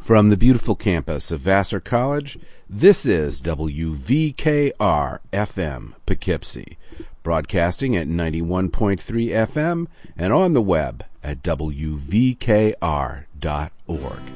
From the beautiful campus of Vassar College, this is WVKR-FM Poughkeepsie, broadcasting at 91.3 FM and on the web at WVKR.org.